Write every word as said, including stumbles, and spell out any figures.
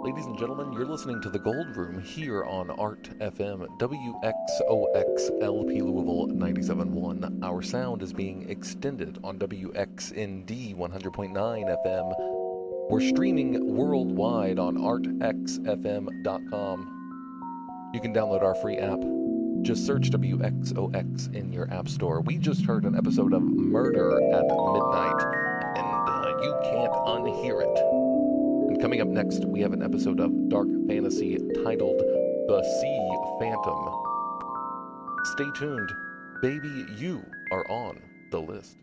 Ladies and gentlemen, you're listening to The Gold Room here on Art F M, W X O X L P Louisville ninety-seven point one. Our sound is being extended on W X N D one hundred point nine F M. We're streaming worldwide on art x f m dot com. You can download our free app. Just search W X O X in your app store. We just heard an episode of Murder at Midnight, and uh, you can't unhear it. And coming up next, we have an episode of Dark Fantasy titled The Sea Phantom. Stay tuned. Baby, you are on the list.